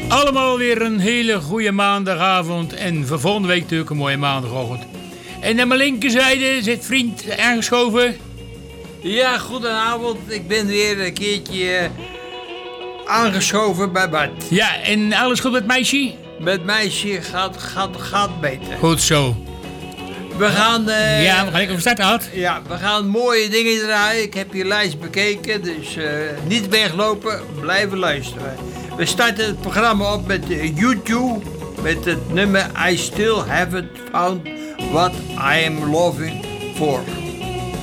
Allemaal weer een hele goede maandagavond en voor volgende week natuurlijk een mooie maandagochtend. En aan mijn linkerzijde zit vriend aangeschoven. Ja, goedenavond. Ik ben weer een keertje aangeschoven bij Bart. Ja, en alles goed met meisje? Met meisje gaat beter. Goed zo. We gaan... ja, we gaan lekker van start uit. Ja, we gaan mooie dingen draaien. Ik heb je lijst bekeken, dus niet weglopen, blijven luisteren. We starten het programma op met YouTube, met het nummer I Still Haven't Found What I Am Loving For.